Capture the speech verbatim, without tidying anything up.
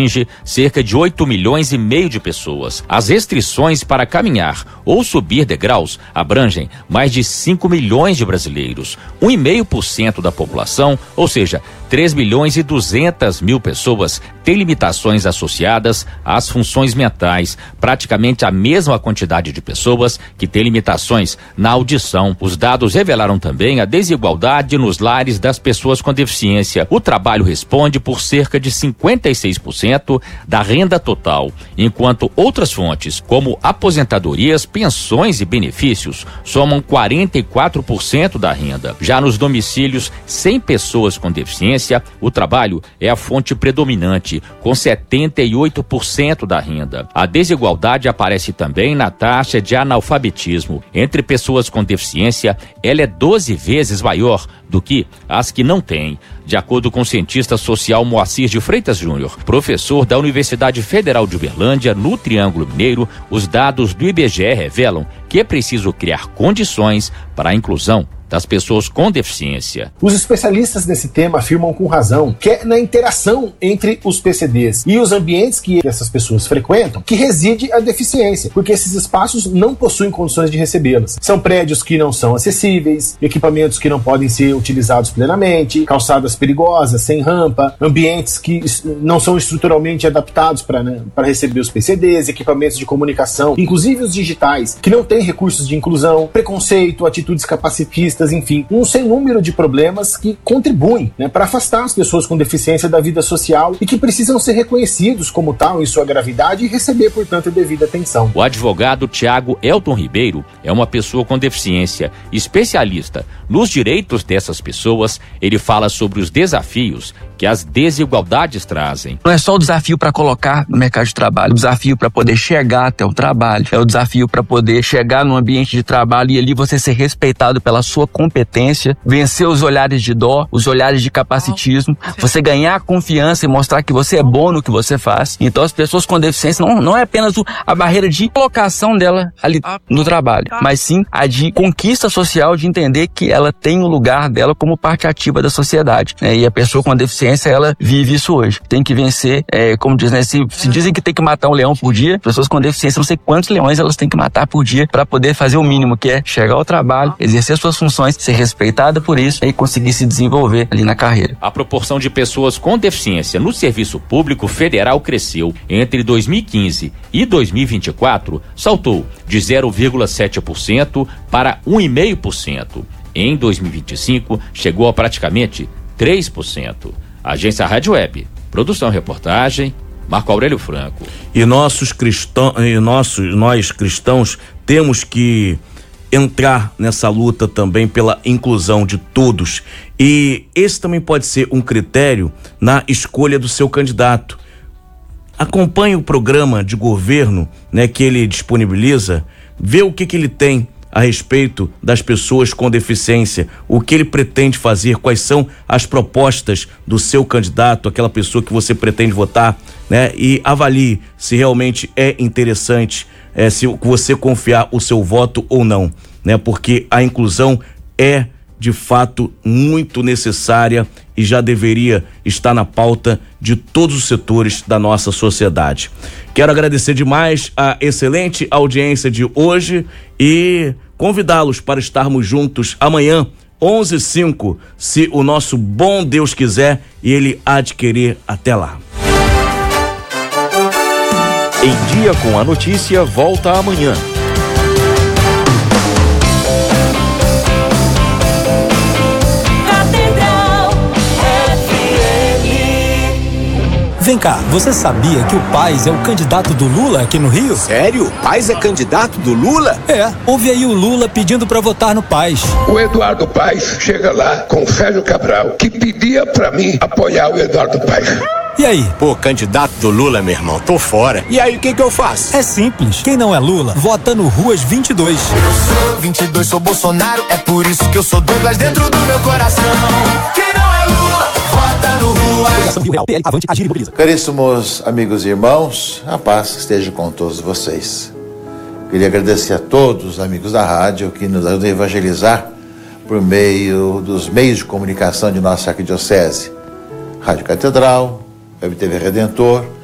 atinge cerca de oito milhões e meio de pessoas. As restrições para caminhar ou subir degraus abrangem mais de cinco milhões de brasileiros, um vírgula cinco por cento da população, ou seja, três milhões e duzentas mil pessoas têm limitações associadas às funções mentais, praticamente a mesma quantidade de pessoas que têm limitações na audição. Os dados revelaram também a desigualdade nos lares das pessoas com deficiência. O trabalho responde por cerca de cinquenta e seis por cento da renda total, enquanto outras fontes, como aposentadorias, pensões e benefícios, somam quarenta e quatro por cento da renda. Já nos domicílios sem pessoas com deficiência, o trabalho é a fonte predominante, com setenta e oito por cento da renda. A desigualdade aparece também na taxa de analfabetismo. Entre pessoas com deficiência, ela é doze vezes maior do que as que não têm. De acordo com o cientista social Moacir de Freitas Júnior, professor da Universidade Federal de Uberlândia, no Triângulo Mineiro, os dados do I B G E revelam que é preciso criar condições para a inclusão das pessoas com deficiência. Os especialistas nesse tema afirmam com razão que é na interação entre os P C Ds e os ambientes que essas pessoas frequentam que reside a deficiência, porque esses espaços não possuem condições de recebê-las. São prédios que não são acessíveis, equipamentos que não podem ser utilizados plenamente, calçadas perigosas, sem rampa, ambientes que não são estruturalmente adaptados para né, para receber os P C Ds, equipamentos de comunicação, inclusive os digitais, que não têm recursos de inclusão, preconceito, atitudes capacitistas, enfim, um sem número de problemas que contribuem né, para afastar as pessoas com deficiência da vida social e que precisam ser reconhecidos como tal em sua gravidade e receber, portanto, a devida atenção. O advogado Tiago Elton Ribeiro é uma pessoa com deficiência, especialista nos direitos dessas pessoas. Ele fala sobre os desafios que as desigualdades trazem. Não é só o desafio para colocar no mercado de trabalho, o desafio para poder chegar até o trabalho, é o desafio para poder chegar no ambiente de trabalho e ali você ser respeitado pela sua competência, vencer os olhares de dó, os olhares de capacitismo, você ganhar confiança e mostrar que você é bom no que você faz. Então as pessoas com deficiência não, não é apenas o, a barreira de colocação dela ali no trabalho, mas sim a de conquista social, de entender que ela tem o lugar dela como parte ativa da sociedade, né? E a pessoa com deficiência, ela vive isso hoje. Tem que vencer, é, como diz, né? Se, se dizem que tem que matar um leão por dia, pessoas com deficiência, não sei quantos leões elas têm que matar por dia para poder fazer o mínimo, que é chegar ao trabalho, exercer suas funções, ser respeitada por isso e conseguir se desenvolver ali na carreira. A proporção de pessoas com deficiência no serviço público federal cresceu. Entre dois mil e quinze e dois mil e vinte e quatro, saltou de zero vírgula sete por cento para um vírgula cinco por cento. Em dois mil e vinte e cinco, chegou a praticamente três por cento. Agência Rádio Web, produção e reportagem, Marco Aurélio Franco. E nossos cristãos, e nossos, nós cristãos temos que entrar nessa luta também pela inclusão de todos. E esse também pode ser um critério na escolha do seu candidato. Acompanhe o programa de governo, né, que ele disponibiliza, vê o que que ele tem a respeito das pessoas com deficiência, o que ele pretende fazer, quais são as propostas do seu candidato, aquela pessoa que você pretende votar, né? E avalie se realmente é interessante, é, se você confiar o seu voto ou não, né? Porque a inclusão é de fato muito necessária e já deveria estar na pauta de todos os setores da nossa sociedade. Quero agradecer demais a excelente audiência de hoje e convidá-los para estarmos juntos amanhã, onze e cinco, se o nosso bom Deus quiser e ele há de querer. Até lá. Em Dia com a Notícia volta amanhã. Vem cá, você sabia que o Paes é o candidato do Lula aqui no Rio? Sério? Paes é candidato do Lula? É, ouve aí o Lula pedindo pra votar no Paes. O Eduardo Paes chega lá com o Sérgio Cabral, que pedia pra mim apoiar o Eduardo Paes. E aí? Pô, candidato do Lula, meu irmão, tô fora. E aí, o que que eu faço? É simples. Quem não é Lula, vota no Ruas vinte e dois. Eu sou vinte e dois, sou Bolsonaro, é por isso que eu sou Douglas dentro do meu coração. Quem não é Lula, vota no Ruas. Caríssimos amigos e irmãos, a paz esteja com todos vocês. Queria agradecer a todos os amigos da rádio que nos ajudam a evangelizar por meio dos meios de comunicação de nossa arquidiocese. Rádio Catedral, Web T V Redentor,